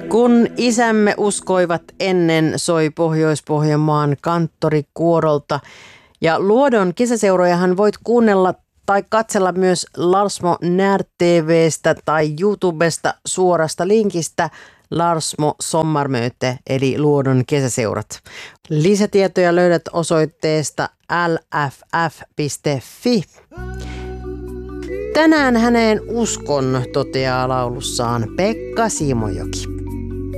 Kun isämme uskoivat ennen, soi Pohjois-Pohjanmaan kanttorikuorolta. Ja Luodon kesäseurojahan voit kuunnella tai katsella myös Larsmo När TV:stä tai YouTubesta suorasta linkistä Larsmo Sommarmöte eli Luodon kesäseurat. Lisätietoja löydät osoitteesta lff.fi. Tänään häneen uskon, toteaa laulussaan Pekka Simojoki.